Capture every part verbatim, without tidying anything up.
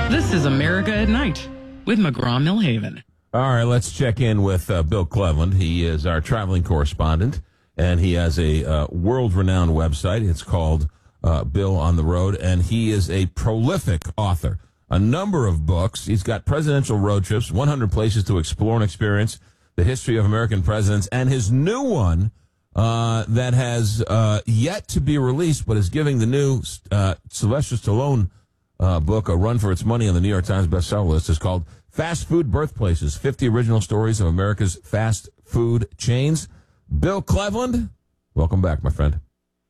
This is America at Night with McGraw-Millhaven. All right, let's check in with uh, Bill Cleveland. He is our traveling correspondent, and he has a uh, world-renowned website. It's called uh, Bill on the Road, and he is a prolific author. A number of books. He's got presidential road trips, one hundred places to explore and experience the history of American presidents, and his new one uh, that has uh, yet to be released, but is giving the new uh, Sylvester Stallone uh, book a run for its money on the New York Times bestseller list. Is called Fast Food Birthplaces, fifty Original Stories of America's Fast Food Chains. Bill Cleveland, welcome back, my friend.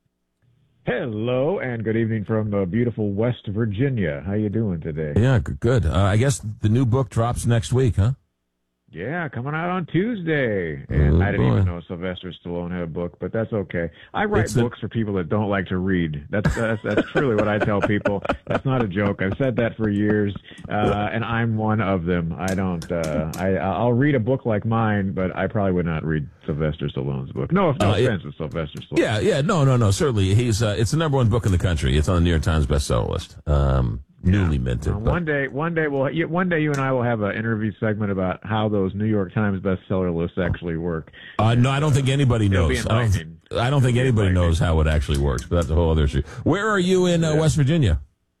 Hello, and good evening from uh, beautiful West Virginia. How you doing today? Yeah, good. good. Uh, I guess the new book drops next week, huh? Yeah, coming out on Tuesday. And oh, I didn't boy. even know Sylvester Stallone had a book, but that's okay. I write It's books a- for people that don't like to read. That's that's, that's truly what I tell people. That's not a joke. I've said that for years, uh, and I'm one of them. I don't. Uh, I I'll read a book like mine, but I probably would not read Sylvester Stallone's book. No, no Uh, it- offense to Sylvester Stallone. Yeah, yeah, no, no, no. Certainly, he's uh, it's the number one book in the country. It's on the New York Times bestseller list. Um, newly minted. Uh, but- one day, one day we'll you- one day you and I will have an interview segment about how those New York Times bestseller lists actually work. Uh, no, I don't think anybody It'll knows. be I don't, enlightening. I don't think It'll be anybody enlightening. knows how it actually works, but that's a whole other issue. Where are you in uh, Yeah. West Virginia?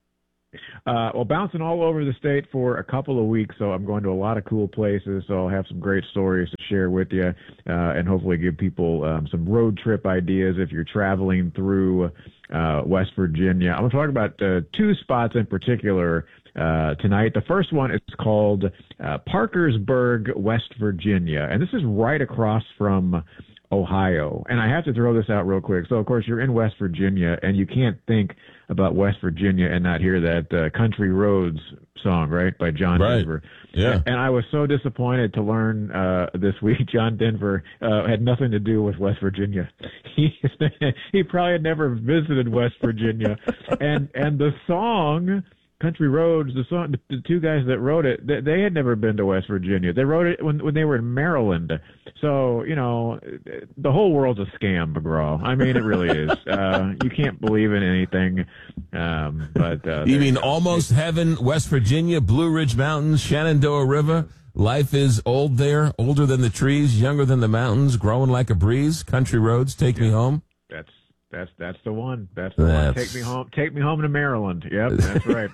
Uh, well, bouncing all over the state for a couple of weeks, so I'm going to a lot of cool places. So I'll have some great stories to share with you, uh, and hopefully give people um, some road trip ideas if you're traveling through uh, West Virginia. I'm going to talk about uh, two spots in particular uh, tonight. The first one is called uh, Parkersburg, West Virginia, and this is right across from Ohio. And I have to throw this out real quick. So, of course, you're in West Virginia, and you can't think about West Virginia and not hear that uh, Country Roads song, right, by John Right. Denver. Yeah. And I was so disappointed to learn uh, this week John Denver uh, had nothing to do with West Virginia. He he probably had never visited West Virginia. and and the song Country Roads, the song, the two guys that wrote it, they, they had never been to West Virginia. They wrote it when when they were in Maryland. So, you know, the whole world's a scam, McGraw. I mean, it really is. Uh, you can't believe in anything. Um, but uh, You there mean go. almost heaven, West Virginia, Blue Ridge Mountains, Shenandoah River? Life is old there, older than the trees, younger than the mountains, growing like a breeze. Country roads, take me home. That's that's that's the one. That's the That's- one. Take me home. Take me home to Maryland. Yep, that's right.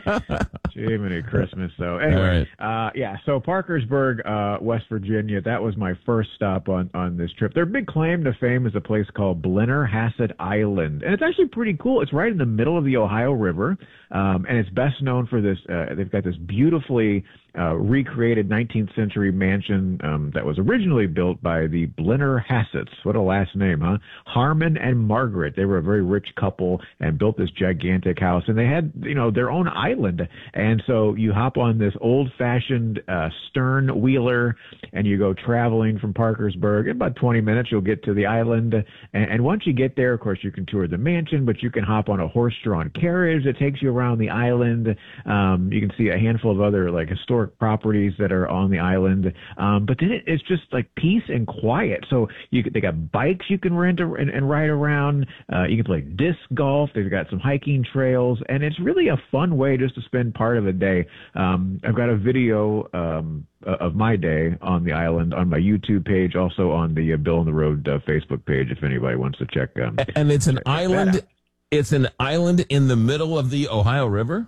Jiminy Christmas. So anyway, uh, yeah. So Parkersburg, uh, West Virginia. That was my first stop on on this trip. Their big claim to fame is a place called Blennerhassett Island, and it's actually pretty cool. It's right in the middle of the Ohio River, um, and it's best known for this. Uh, they've got this beautifully uh, recreated nineteenth century mansion um, that was originally built by the Blennerhassetts. What a last name, huh? Harmon and Margaret. They were a very rich couple and built this gigantic house, and they had, you know, their own island. And so you hop on this old-fashioned uh, stern wheeler, and you go traveling from Parkersburg. In about twenty minutes, you'll get to the island. And, and once you get there, of course, you can tour the mansion, but you can hop on a horse-drawn carriage that takes you around the island. Um, you can see a handful of other like historic properties that are on the island. Um, but then it, it's just like peace and quiet. So you could, they got bikes you can rent and, and ride around. Uh, you can play disc golf. They've got some hiking trails, and it's really a fun way just to spend part of the day. Um, I've got a video um, of my day on the island on my YouTube page, also on the uh, Bill on the Road uh, Facebook page, if anybody wants to check. Um, And it's an check that out. island. It's an island in the middle of the Ohio River.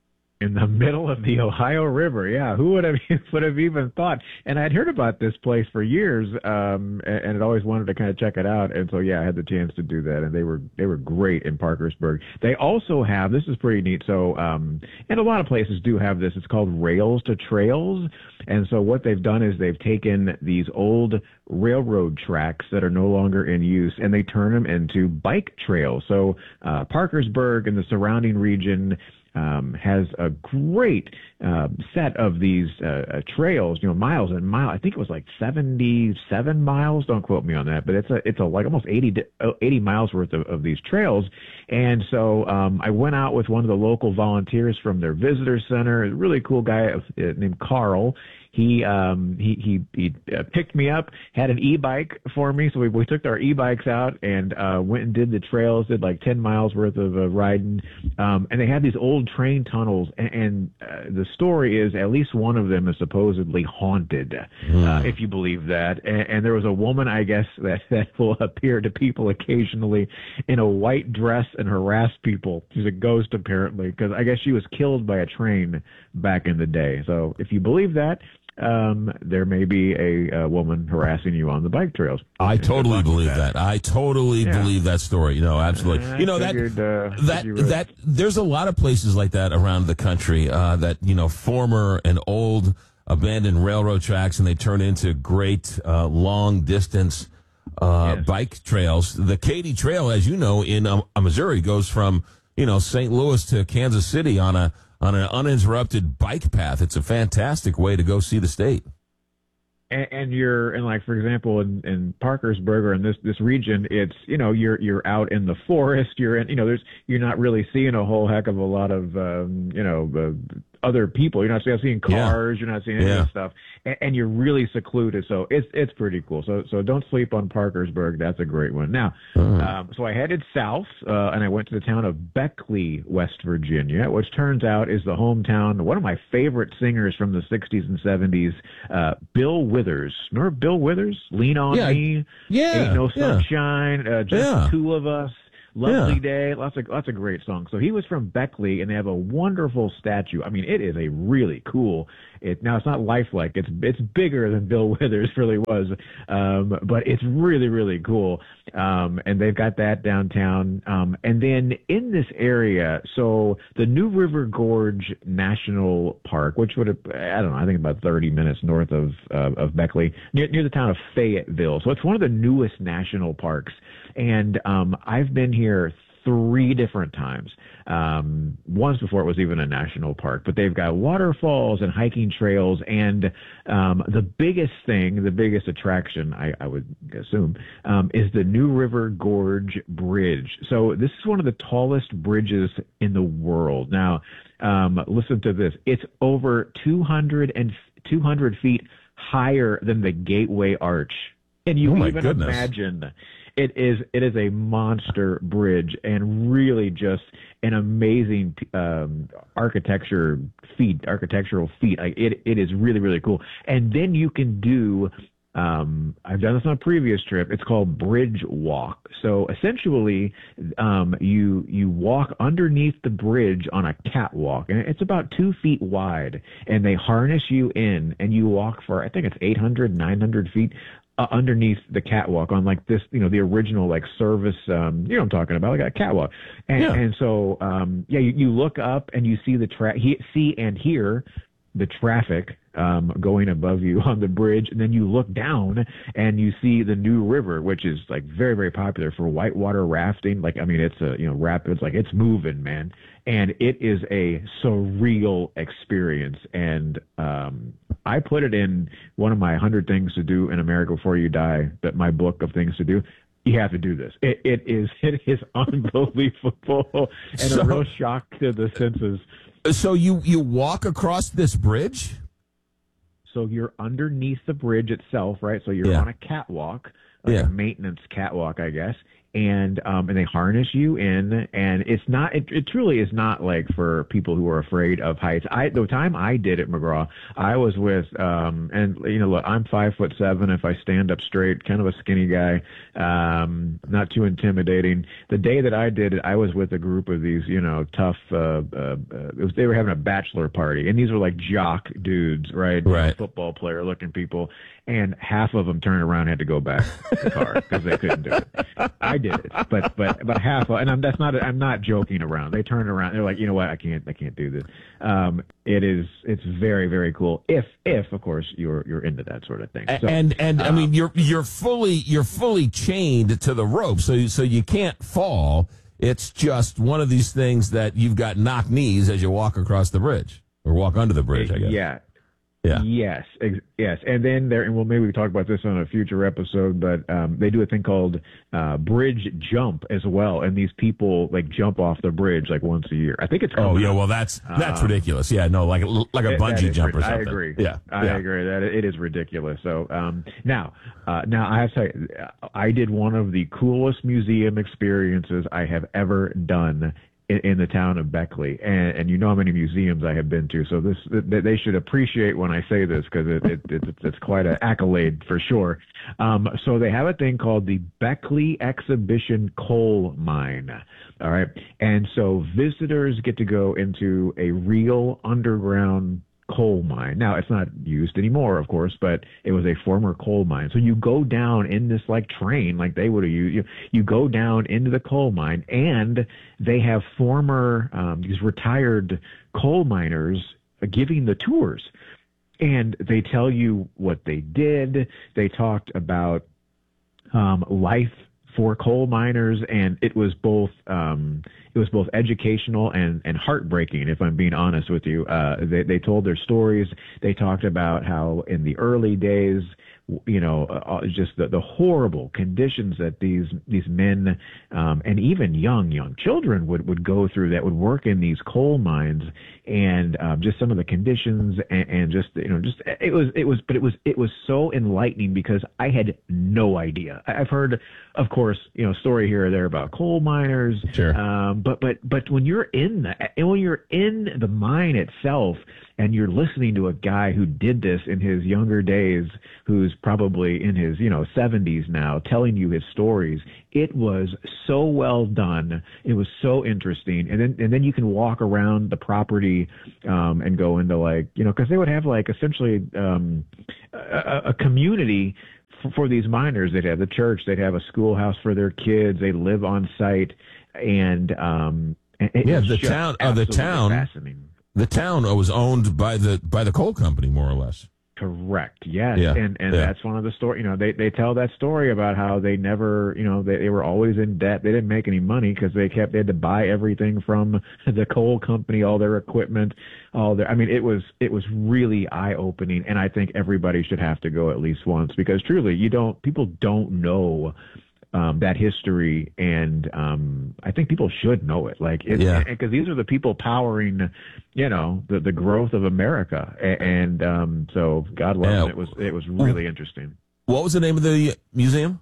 In the middle of the Ohio River, yeah. Who would have would have even thought? And I'd heard about this place for years, um, and, and had always wanted to kind of check it out. And so, yeah, I had the chance to do that, and they were they were great in Parkersburg. They also have, this is pretty neat. So, um, and a lot of places do have this. It's called Rails to Trails. And so what they've done is they've taken these old railroad tracks that are no longer in use, and they turn them into bike trails. So uh, Parkersburg and the surrounding region Um, has a great uh, set of these uh, uh, trails, you know, miles and miles. I think it was like seventy-seven miles. Don't quote me on that, but it's a it's a like almost eighty, eighty miles worth of, of these trails. And so um, I went out with one of the local volunteers from their visitor center, a really cool guy uh, named Carl. he um, he he, he uh, picked me up, had an e-bike for me, so we, we took our e-bikes out and uh, went and did the trails, did like ten miles worth of uh, riding, um, and they had these old train tunnels, and, and uh, the story is at least one of them is supposedly haunted, mm. uh, if you believe that. And, and there was a woman, I guess, that, that will appear to people occasionally in a white dress and harass people. She's a ghost, apparently, because I guess she was killed by a train back in the day. So if you believe that, um, there may be a, a woman harassing you on the bike trails. I totally believe that. that. I totally yeah. believe that story. You know, absolutely. Uh, you know, figured, that, uh, that, that, there's a lot of places like that around the country, uh, that, you know, former and old abandoned railroad tracks, and they turn into great, uh, long distance, uh, yes. bike trails. The Katy Trail, as you know, in uh, Missouri goes from, you know, Saint Louis to Kansas City on a, on an uninterrupted bike path. It's a fantastic way to go see the state. And, and you're, and like, for example, in, in Parkersburg or in this, this region, it's, you know, you're, you're out in the forest, you're in, you know, there's, you're not really seeing a whole heck of a lot of, um, you know, uh, other people. You're not seeing cars. Yeah. You're not seeing any yeah. of that stuff, and, and you're really secluded. So it's it's pretty cool. So so don't sleep on Parkersburg. That's a great one. Now, mm. um, so I headed south, uh, and I went to the town of Beckley, West Virginia, which turns out is the hometown of one of my favorite singers from the sixties and seventies, uh, Bill Withers. Remember Bill Withers? Lean on yeah, Me. Yeah. Ain't No yeah. Sunshine. Uh, just yeah. the two of us. Lovely yeah. Day, lots of lots of great songs. So he was from Beckley, and they have a wonderful statue. I mean, it is a really cool. It now it's not lifelike. It's it's bigger than Bill Withers really was, um, but it's really really cool. Um, and they've got that downtown. Um, and then in this area, so the New River Gorge National Park, which would have I don't know, I think about thirty minutes north of uh, of Beckley, near near the town of Fayetteville. So it's one of the newest national parks. And um, I've been here three different times. Um, once before it was even a national park, but they've got waterfalls and hiking trails. And um, the biggest thing, the biggest attraction, I, I would assume, um, is the New River Gorge Bridge. So this is one of the tallest bridges in the world. Now, um, listen to this. It's over two hundred and two hundred feet higher than the Gateway Arch. Can you oh even goodness. imagine? It is it is a monster bridge, and really just an amazing um, architecture feat, architectural feat. Like it it is really really cool. And then you can do. Um, I've done this on a previous trip. It's called Bridge Walk. So essentially, um, you you walk underneath the bridge on a catwalk, and it's about two feet wide. And they harness you in, and you walk for I think it's eight hundred, nine hundred feet. Uh, underneath the catwalk on like this, you know, the original like service, um, you know what I'm talking about, like a catwalk. And, yeah. and so, um, yeah, you, you look up and you see the tra- he- see and hear the traffic um, going above you on the bridge. And then you look down and you see the New River, which is like very, very popular for whitewater rafting. Like, I mean, it's a, you know, rapids, like it's moving, man. And it is a surreal experience. And um, I put it in one of my hundred things to do in America Before You Die, that my book of things to do. You have to do this. It, it is it is unbelievable and so, a real shock to the senses. So you, you walk across this bridge? So you're underneath the bridge itself, right? So you're yeah. on a catwalk, like yeah. a maintenance catwalk, I guess. And um, and they harness you in, and it's not. It, it truly is not like for people who are afraid of heights. I the time I did it, McGraw, I was with um, and you know, look, I'm five foot seven. If I stand up straight, kind of a skinny guy, um, not too intimidating. The day that I did it, I was with a group of these, you know, tough. Uh, uh, uh, it was, they were having a bachelor party, and these were like jock dudes, right? Right. Football player looking people, and half of them turned around and had to go back to the car because they couldn't do it. I did it, but but but half, and I'm that's not I'm not joking around. They turned around, they're like, you know what, I can't I can't do this. Um, it is it's very very cool. If if of course you're you're into that sort of thing. So, and and um, I mean you're you're fully you're fully chained to the rope, so so you can't fall. It's just one of these things that you've got knock knees as you walk across the bridge or walk under the bridge. I guess. Yeah. Yeah. Yes, ex- yes, and then there, and well, maybe we talk about this on a future episode, but um, they do a thing called uh, bridge jump as well, and these people like jump off the bridge like once a year. I think it's oh yeah, out. well that's that's um, ridiculous. Yeah, no, like like a That- bungee that is jump or rid- something. I agree. Yeah, I yeah. agree that it is ridiculous. So um, now, uh, now I have to say, I did one of the coolest museum experiences I have ever done in, in the town of Beckley, and, and you know how many museums I have been to. So this they should appreciate when I say this because it, it, it, it's quite an accolade for sure. Um, so they have a thing called the Beckley Exhibition Coal Mine. All right, and so visitors get to go into a real underground coal mine. Now, it's not used anymore, of course, but it was a former coal mine. So you go down in this like train, like they would have used. You, you go down into the coal mine, and they have former, um, these retired coal miners giving the tours. And they tell you what they did. They talked about um, life for coal miners, and it was both um, it was both educational and, and heartbreaking, if I'm being honest with you. Uh, they, they told their stories. They talked about how in the early days, you know, uh, just the, the horrible conditions that these these men um, and even young young children would, would go through that would work in these coal mines, and um, just some of the conditions and, and just you know just it was it was but it was it was so enlightening because I had no idea. I've heard, of course, you know, story here or there about coal miners, Sure. um, but but but when you're in the and when you're in the mine itself, and you're listening to a guy who did this in his younger days, who's probably in his, you know, seventies now, telling you his stories. It was so well done. It was so interesting. And then, and then you can walk around the property, um, and go into like, you know, cause they would have like essentially, um, a, a community for, for these miners. They'd have the church, they'd have a schoolhouse for their kids. They live on site. And, um, it Yeah, was the just town- uh, the absolutely town- fascinating. The town was owned by the by the coal company, more or less. Correct. Yes. Yeah. And and Yeah. that's one of the story. You know, they they tell that story about how they never, you know, they, they were always in debt. They didn't make any money because they kept they had to buy everything from the coal company, all their equipment, all their. I mean, it was it was really eye opening, and I think everybody should have to go at least once because truly, you don't people don't know. Um, that history, and um, I think people should know it. Like, it, Yeah. because these are the people powering, you know, the, the growth of America, and, and um, so God love Yeah. it. It was it was really interesting. What was the name of the museum?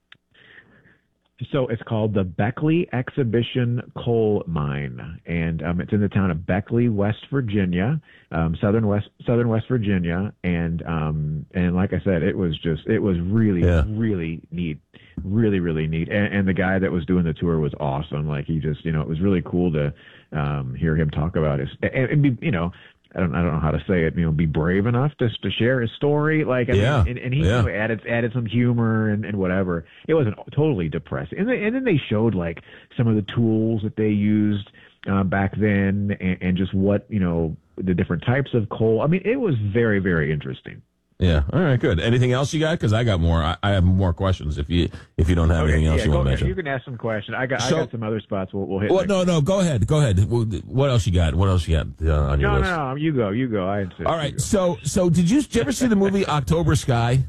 So it's called the Beckley Exhibition Coal Mine, and um, it's in the town of Beckley, West Virginia, um, southern West southern West Virginia, and um, and like I said, it was just it was really Yeah. really neat, really really neat, and, and the guy that was doing the tour was awesome. Like he just you know it was really cool to um, hear him talk about his and, and be you know. I don't, I don't know how to say it, you know, be brave enough to to share his story. Like, I Yeah. mean, and, and he Yeah. you know, added, added some humor and, and whatever. It wasn't totally depressing. And, they, and then they showed like some of the tools that they used uh, back then and, and just what, you know, the different types of coal. I mean, it was very, very interesting. Yeah. All right. Good. Anything else you got? Because I got more. I, I have more questions. If you if you don't have anything else yeah, you go want to ahead. mention. You can ask some questions. I got, So- I got some other spots we'll, we'll hit. Well, next. no, no. Go ahead. Go ahead. What else you got? What else you got uh, on your no, list? no, no, you go, you go. I insist. All You right. go. So, so did you, did you ever see the movie October Sky?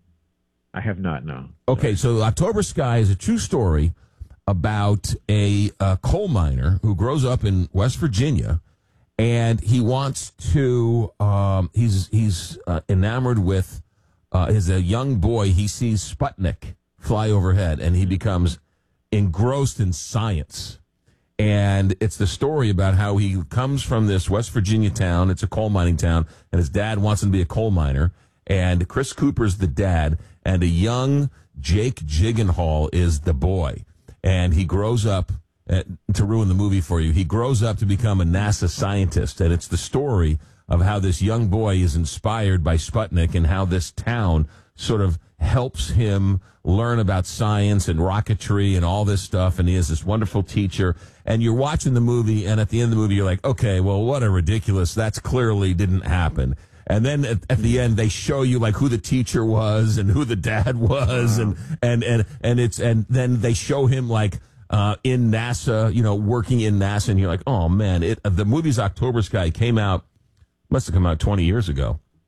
I have not, no. Okay, so October Sky is a true story about a uh, coal miner who grows up in West Virginia, and he wants to. Um, he's he's uh, enamored with. Uh, as a young boy, he sees Sputnik fly overhead, and he becomes engrossed in science. And it's the story about how he comes from this West Virginia town. It's a coal mining town, and his dad wants him to be a coal miner. And Chris Cooper's the dad, and a young Jake Gyllenhaal is the boy. And he grows up, uh, to ruin the movie for you, he grows up to become a NASA scientist. And it's the story of how this young boy is inspired by Sputnik and how this town sort of helps him learn about science and rocketry and all this stuff. And he has this wonderful teacher. And you're watching the movie, and at the end of the movie, you're like, okay, well, what a ridiculous, that's clearly didn't happen. And then at, at the end, they show you like who the teacher was and who the dad was. And, and, and, and it's, and then they show him like, uh, in NASA, you know, working in NASA. And you're like, oh man, it, the movie's October Sky came out, must have come out twenty years ago.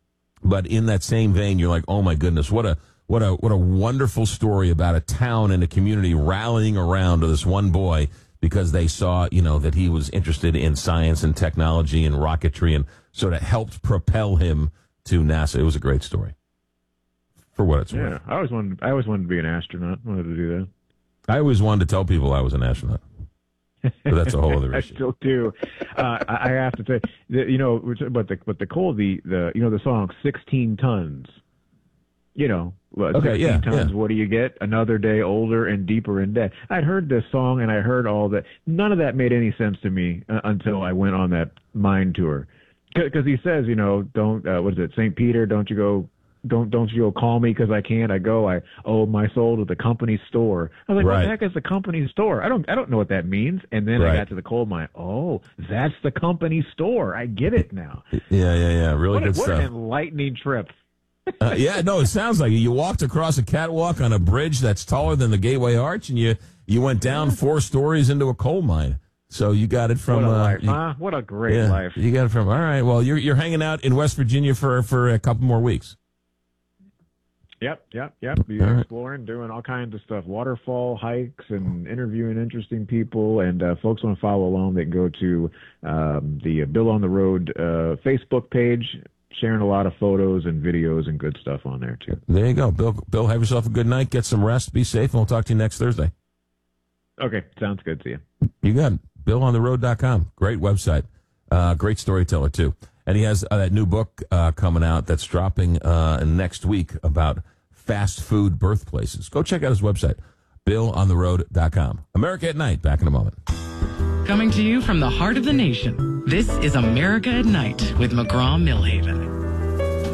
But in that same vein, you're like, oh my goodness, what a what a what a wonderful story about a town and a community rallying around to this one boy because they saw, you know, that he was interested in science and technology and rocketry, and sort of helped propel him to NASA. It was a great story. For what it's yeah, worth. I always wanted. I always wanted to be an astronaut. I wanted to do that. I always wanted to tell people I was an astronaut. But that's a whole other issue. I still do. Uh, I I have to say, that, you know, but the but the coal, the the you know the song sixteen tons. You know, well, okay, sixteen yeah, tons. yeah. What do you get? Another day older and deeper in debt. I'd heard this song and I heard all that. None of that made any sense to me uh, until I went on that mine tour. Because he says, you know, don't uh, what is it, Saint Peter? Don't you go. Don't don't you go call me because I can't. I go. I owe my soul to the company store. I was like, right. what the heck is the company store? I don't I don't know what that means. And then right. I got to the coal mine. Oh, that's the company store. I get it now. Yeah, yeah, yeah. Really what good a, what stuff. an enlightening trip. uh, yeah, no, it sounds like it. You walked across a catwalk on a bridge that's taller than the Gateway Arch, and you you went down four stories into a coal mine. So you got it from what a uh, life, you, huh? What a great yeah, life. You got it from. All right. Well, you're you're hanging out in West Virginia for for a couple more weeks. Yep, yep, yep. You're All right. exploring, doing all kinds of stuff, waterfall hikes, and interviewing interesting people. And uh, folks want to follow along, they can go to um, the Bill on the Road uh, Facebook page, sharing a lot of photos and videos and good stuff on there too. There you go, Bill. Bill, have yourself a good night. Get some rest. Be safe, and we'll talk to you next Thursday. Okay, sounds good. See you. You got it. bill on the road dot com. Great website. Uh, great storyteller too. And he has uh, that new book uh, coming out that's dropping uh, next week about fast food birthplaces. Go check out his website, bill on the road dot com. America at Night, back in a moment. Coming to you from the heart of the nation, this is America at Night with McGraw-Milhaven.